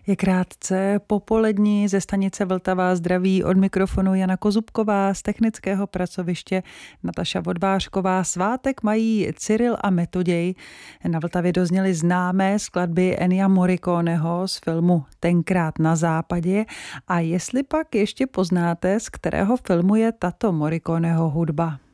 Je krátce po poledni ze stanice Vltava, zdraví od mikrofonu Jana Kozubková, z technického pracoviště Nataša Vodvářková. Svátek mají Cyril a Metoděj. Na Vltavě dozněly známé skladby Ennia Morriconeho z filmu Tenkrát na západě. A jestli pak ještě poznáte, z kterého filmu je tato Morriconeho hudba.